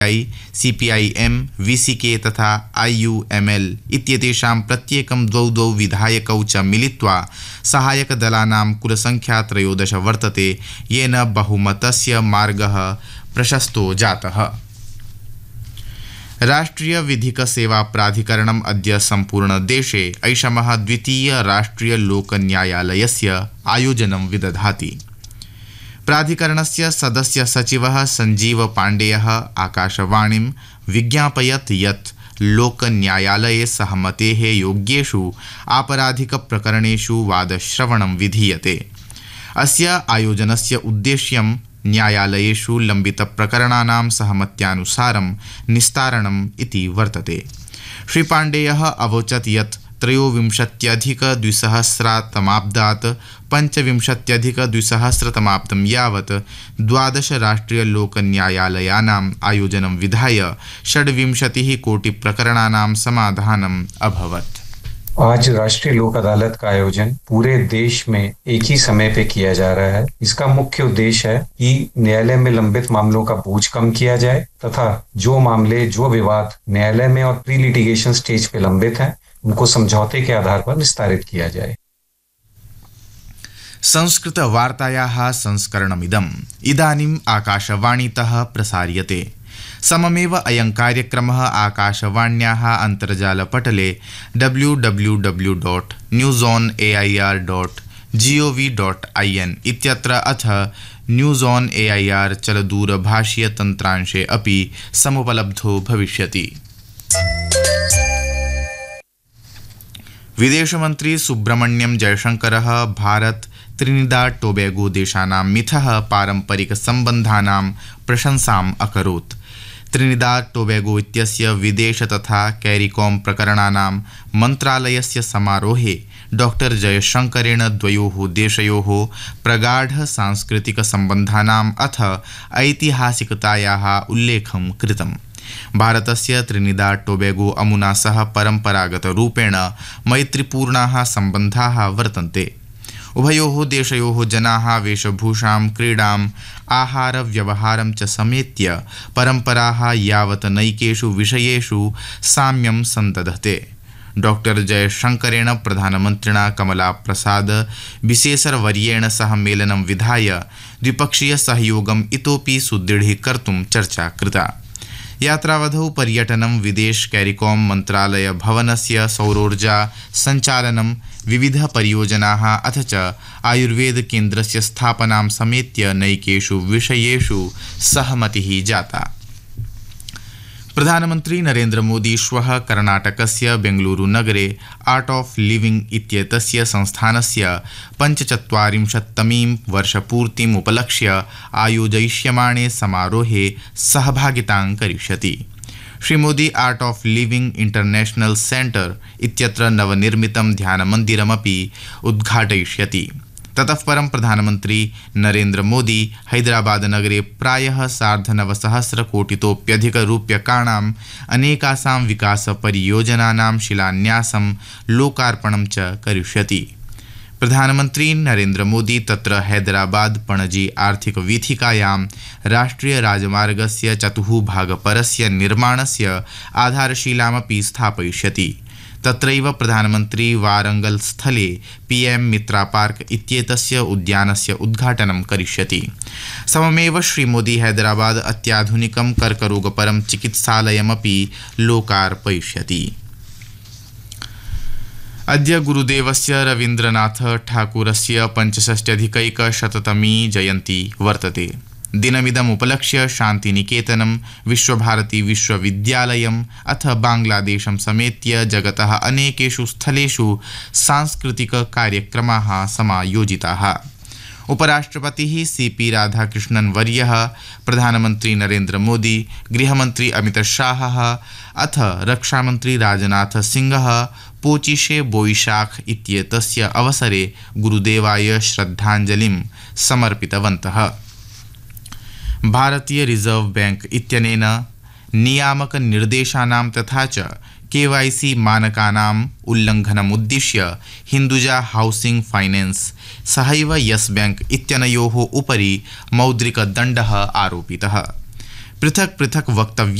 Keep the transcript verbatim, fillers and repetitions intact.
CPIM, VCK तथा IUML इत्येतेषां प्रत्येकं द्वौ द्वौ विधायकौ च मिलित्वा सहायकदलानां कुलसंख्या त्रयोदश वर्तते, येन बहुमतस्य मार्गः प्रशस्तो जातः। राष्ट्रिय विधिक सेवा प्राधिकरणम् अद्य सम्पूर्णदेशे ऐषमः द्वितीय राष्ट्रिय लोकन्यायालयस्य आयोजनं विदधाति। प्राधिकरणस्य सदस्य सचिवः संजीव पाण्डेयः आकाशवाणीं विज्ञापयत् यत् लोकन्यायालये सहमतेः योग्येषु आपराधिकप्रकरणेषु वादश्रवणं विधीयते। अस्य आयोजनस्य उद्देश्यं न्यायालयेषु लम्बितप्रकरणानां सहमत्यानुसारं निस्तारणम् इति वर्तते। श्री पाण्डेयः अवोचत् यत् त्रयोविंशत्यधिकद्विसहस्रतमाब्दात् पञ्चविंशत्यधिकद्विसहस्रतमाब्दं यावत् द्वादश राष्ट्रियलोकन्यायालयानाम् आयोजनं विधाय षड्विंशतिः कोटिप्रकरणानां समाधानम् अभवत्। आज राष्ट्रीय लोक अदालत का आयोजन पूरे देश में एक ही समय पे किया जा रहा है। इसका मुख्य उद्देश्य है कि न्यायालय में लंबित मामलों का बोझ कम किया जाए तथा जो मामले जो विवाद न्यायालय में और प्री लिटिगेशन स्टेज पे लंबित हैं उनको समझौते के आधार पर निस्तारित किया जाए। संस्कृत वार्तायाः संस्करणमिदम् इदानीम् आकाशवाणीतः प्रसार्यते। सममेव अयं कार्यक्रमः आकाशवाण्याः अन्तर्जालपटले W W W dot news on A I R dot G O V dot I N इत्यत्र अथ news on A I R चलदूरभाषीय तन्त्रांशे अपि समुपलब्धो भविष्यति। विदेशमन्त्री सुब्रह्मण्यम जयशंकरः भारत त्रिनिदाद टोबैगो देशानां मिथः पारम्परिक सम्बन्धानां प्रशंसाम् अकरोत्। त्रिनिदाद टोबैगो इत्यस्य विदेश तथा कैरिकॉम प्रकरणानां मन्त्रालयस्य समारोहे डॉक्टर जयशंकरेण द्वयोः देशयोः प्रगाढ सांस्कृतिक सम्बन्धानाम् अथ ऐतिहासिकतायाः उल्लेखं कृतम्। भारतस्य त्रिनिदाद टोबैगो अमुना सह परम्परागतरूपेण मैत्रीपूर्णाः सम्बन्धाः वर्तन्ते। उभयोः देशयोः जनाः वेशभूषां, क्रीडाम्, आहारव्यवहारं च समेत्य परम्पराः यावत् नैकेषु विषयेषु साम्यं सन्दधते। डॉक्टर जयशंकरेण प्रधानमन्त्रिणा कमला प्रसाद विशेषवर्येण सह मेलनं विधाय द्विपक्षीय सहयोगम् इतोपि सुदृढीकर्तुं चर्चा कृता। यात्रावधौ पर्यटनं, विदेश कैरिकॉम मन्त्रालय भवनस्य सौरोर्जा सञ्चालनं, विविध परियोजनाः अथ च आयुर्वेद केन्द्रस्य स्थापनां समेत्य नैकेषु विषयेषु सहमतिः जाता। प्रधानमन्त्री नरेन्द्र मोदी श्वः कर्णाटकस्य बेंगलुरु नगरे आर्ट ऑफ लिविंग इत्येतस्य संस्थानस्य पञ्चचत्वारिंशत्तमीं वर्षपूर्तिम् उपलक्ष्य आयोजयिष्यमाणे समारोहे सहभागितां करिष्यति। Shri Modi art of living international centre इत्यत्र नवनिर्मितं ध्यानमन्दिरमपि उद्घाटयिष्यति। ततः परं प्रधानमन्त्री नरेन्द्र मोदी हैदराबाद नगरे प्रायः सार्धनवसहस्रकोटितोप्यधिकरूप्यकाणाम् अनेकासां विकासपरियोजनानां शिलान्यासं लोकार्पणं च करिष्यति। प्रधानमन्त्री नरेन्द्र मोदी तत्र हैदराबाद पणजी आर्थिक वीथिकायां राष्ट्रिय राजमार्गस्य चतुःभागपरस्य निर्माणस्य आधारशिलामपि स्थापयिष्यति। तत्रैव प्रधानमन्त्री वारंगल स्थले पीएम मित्रा पार्क इत्येतस्य उद्यानस्य उद्घाटनं करिष्यति। सममेव श्री मोदी हैदराबाद अत्याधुनिकं कर्करोगपरं चिकित्सालयमपि लोकार्पयिष्यति। अद्य गुरुदेवस्य रवीन्द्रनाथ ठाकुरस्य पञ्चषष्ट्यधिकैकशततमी जयन्ती वर्तते। दिनमिदम् उपलक्ष्य शान्तिनिकेतनं, विश्वभारती विश्वविद्यालयम् अथ बांग्लादेशं समेत्य जगतः अनेकेषु स्थलेषु सांस्कृतिककार्यक्रमाः समायोजिताः। उपराष्ट्रपतिः सीपी राधाकृष्णन् वर्यः, प्रधानमन्त्री नरेन्द्र मोदी, गृहमन्त्री अमितशाहः अथ रक्षामन्त्री राजनाथ सिंहः पोचिशे बोईशाख इत्येतस्य अवसरे गुरुदेवाय श्रद्धाञ्जलिं समर्पितवन्तः। भारतीय रिजर्व बैंक इत्यनेन नियामक निर्देशानां तथा च केवाईसी मानकानाम् उल्लङ्घनमुद्दिश्य हिन्दुजा हाउसिंग फाइनेंस सहैव यस बैंक इत्यनयोः उपरि मौद्रिकदण्डः आरोपितः। पृथक पृथक वक्तव्य